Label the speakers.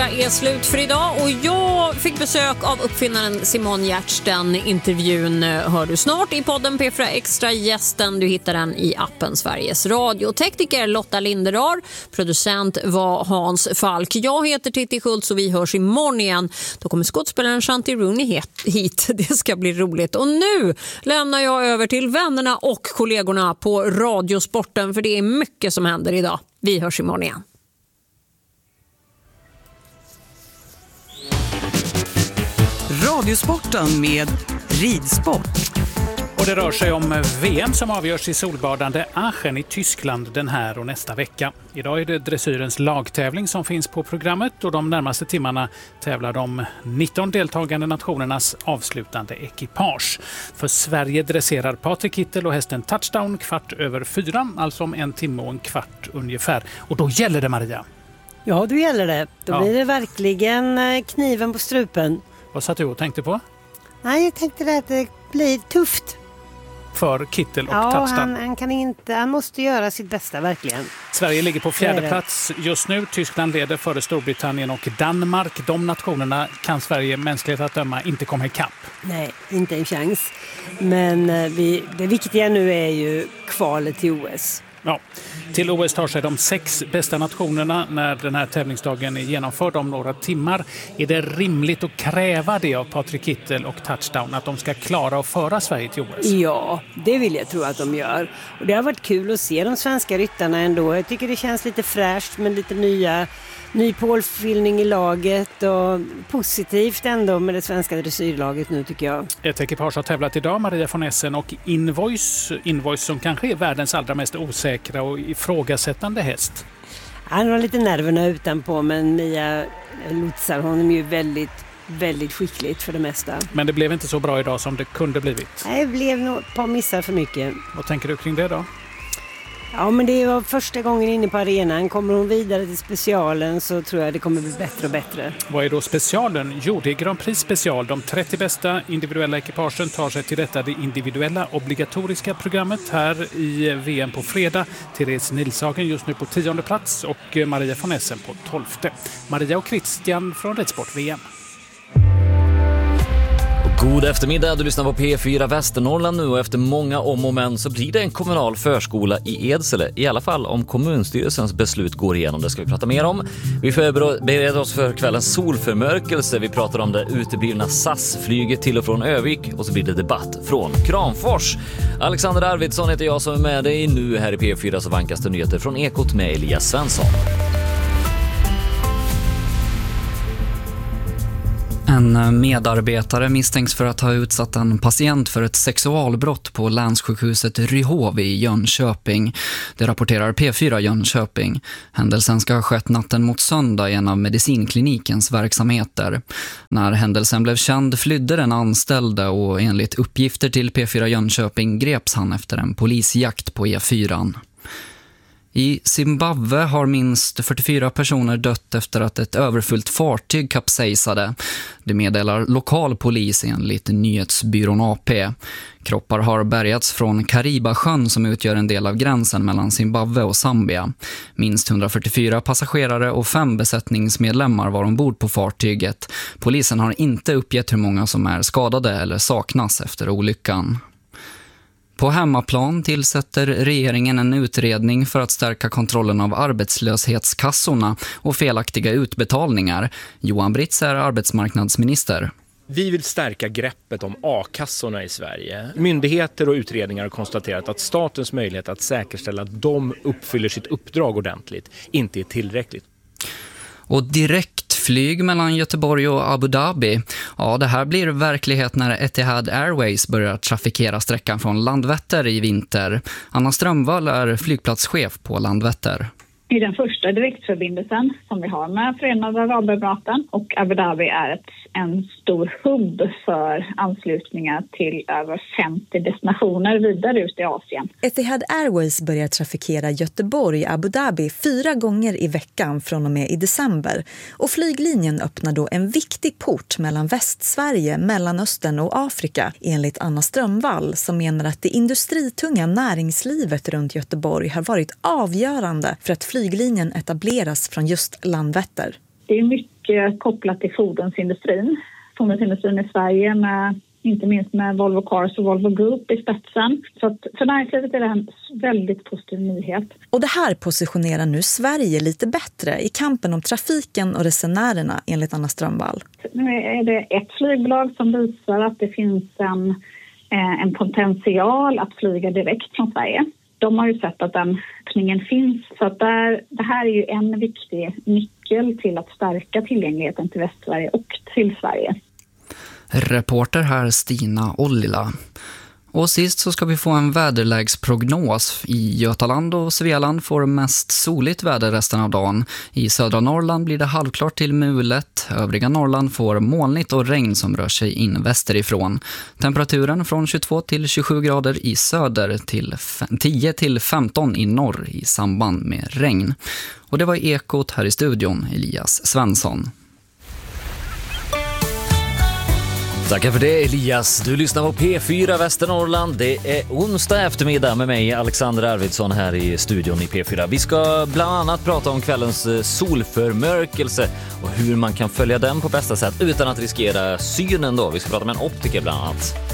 Speaker 1: är slut för idag och jag fick besök av uppfinnaren Simon Giertz. Den intervjun hör du snart i podden P4 Extra. Gästen, du hittar den i appen Sveriges Radio. Tekniker Lotta Linderar, producent var Hans Falk. Jag heter Titti Schultz och vi hörs imorgon igen. Då kommer skådespelaren Shanti Rooney hit. Det ska bli roligt. Och nu lämnar jag över till vännerna och kollegorna på Radiosporten, för det är mycket som händer idag. Vi hörs imorgon igen.
Speaker 2: Radiosporten med ridsport.
Speaker 3: Och det rör sig om VM som avgörs i solbadande Aachen i Tyskland den här och nästa vecka. Idag är det dressyrens lagtävling som finns på programmet och de närmaste timmarna tävlar de 19 deltagande nationernas avslutande ekipage. För Sverige dresserar Patrik Kittel och hästen Touchdown 4:15, alltså om 1 timme och en kvart ungefär. Och då gäller det, Maria.
Speaker 4: Ja, då gäller det. Då blir det verkligen kniven på strupen.
Speaker 3: Vad satt du och tänkte på?
Speaker 4: Nej, jag tänkte att det blir tufft.
Speaker 3: För Kittel och Touchdown.
Speaker 4: Han måste göra sitt bästa verkligen.
Speaker 3: Sverige ligger på 4:e plats just nu. Tyskland leder före Storbritannien och Danmark. De nationerna kan Sverige mänskligt att döma inte komma ikapp.
Speaker 4: Nej, inte en chans. Men det viktiga nu är ju kvalet till OS.
Speaker 3: Ja, till OS tar sig de 6 bästa nationerna när den här tävlingsdagen är genomförd om några timmar. Är det rimligt att kräva det av Patrik Kittel och Touchdown, att de ska klara att föra Sverige till OS?
Speaker 4: Ja, det vill jag tro att de gör. Och det har varit kul att se de svenska ryttarna ändå. Jag tycker det känns lite fräscht med lite ny pålfyllning i laget och positivt ändå med det svenska dressyrlaget nu, tycker jag.
Speaker 3: Ett ekipage har tävlat idag, Maria von Essen och Invoice som kanske är världens allra mest osäkra och ifrågasättande häst.
Speaker 4: Han har lite nerverna utanpå, men Mia lotsar honom ju väldigt, väldigt skickligt för det mesta.
Speaker 3: Men det blev inte så bra idag som det kunde blivit.
Speaker 4: Nej, det blev nog ett par missar för mycket.
Speaker 3: Vad tänker du kring det då?
Speaker 4: Ja, men det var första gången inne på arenan. Kommer hon vidare till specialen så tror jag det kommer bli bättre och bättre.
Speaker 3: Vad är då specialen? Jo, det är Grand Prix special. De 30 bästa individuella ekipagen tar sig till detta det individuella obligatoriska programmet här i VM på fredag. Therese Nilshagen just nu på 10:e plats och Maria von Essen på 12:e. Maria och Christian från Ridsport VM.
Speaker 5: God eftermiddag, du lyssnar på P4 Västernorrland nu och efter många om och men så blir det en kommunal förskola i Edsele. I alla fall om kommunstyrelsens beslut går igenom, det ska vi prata mer om. Vi förbereder oss för kvällens solförmörkelse, vi pratar om det uteblivna SAS-flyget till och från Övik och så blir det debatt från Kramfors. Alexander Arvidsson heter jag som är med dig nu här i P4, så vankas det nyheter från Ekot med Elias Svensson.
Speaker 6: En medarbetare misstänks för att ha utsatt en patient för ett sexualbrott på länssjukhuset Ryhov i Jönköping. Det rapporterar P4 Jönköping. Händelsen ska ha skett natten mot söndag i en av medicinklinikens verksamheter. När händelsen blev känd flydde den anställde och enligt uppgifter till P4 Jönköping greps han efter en polisjakt på E4. I Zimbabwe har minst 44 personer dött efter att ett överfullt fartyg kapsejsade. Det meddelar lokal polis enligt nyhetsbyrån AP. Kroppar har bärgats från Karibasjön som utgör en del av gränsen mellan Zimbabwe och Zambia. Minst 144 passagerare och 5 besättningsmedlemmar var ombord på fartyget. Polisen har inte uppgett hur många som är skadade eller saknas efter olyckan. På hemmaplan tillsätter regeringen en utredning för att stärka kontrollen av arbetslöshetskassorna och felaktiga utbetalningar. Johan Britz är arbetsmarknadsminister.
Speaker 7: Vi vill stärka greppet om a-kassorna i Sverige. Myndigheter och utredningar har konstaterat att statens möjlighet att säkerställa att de uppfyller sitt uppdrag ordentligt inte är tillräckligt.
Speaker 6: Och direktflyg mellan Göteborg och Abu Dhabi. Ja, det här blir verklighet när Etihad Airways börjar trafikera sträckan från Landvetter i vinter. Anna Strömvall är flygplatschef på Landvetter.
Speaker 8: Det är den första direktförbindelsen som vi har med Förenade Arabemiraten och Abu Dhabi är en stor hubb för anslutningar till över 50 destinationer vidare ut i Asien.
Speaker 9: Etihad Airways börjar trafikera Göteborg och Abu Dhabi 4 gånger i veckan från och med i december. Och flyglinjen öppnar då en viktig port mellan Västsverige, Mellanöstern och Afrika enligt Anna Strömvall som menar att det industritunga näringslivet runt Göteborg har varit avgörande för att flyglinjen etableras från just Landvetter.
Speaker 8: Det är mycket kopplat till fordonsindustrin. Fordonsindustrin i Sverige inte minst med Volvo Cars och Volvo Group i spetsen. Så att för näringslivet är det en väldigt positiv nyhet.
Speaker 9: Och det här positionerar nu Sverige lite bättre i kampen om trafiken och resenärerna enligt Anna Strömvall.
Speaker 8: Nu är det ett flygbolag som visar att det finns en potential att flyga direkt från Sverige. De har ju sett att den öppningen finns. Så att det här är ju en viktig nyckel till att stärka tillgängligheten till Västsverige och till Sverige.
Speaker 6: Reporter här Stina Ollila. Och sist så ska vi få en väderlägsprognos. I Götaland och Svealand får mest soligt väder resten av dagen. I södra Norrland blir det halvklart till mulet. Övriga Norrland får molnigt och regn som rör sig in västerifrån. Temperaturen från 22 till 27 grader i söder till 10 till 15 i norr i samband med regn. Och det var Ekot här i studion, Elias Svensson.
Speaker 5: Tackar för det, Elias. Du lyssnar på P4 Västernorrland. Det är onsdag eftermiddag med mig, Alexander Arvidsson, här i studion i P4. Vi ska bland annat prata om kvällens solförmörkelse och hur man kan följa den på bästa sätt utan att riskera synen då. Vi ska prata med en optiker bland annat.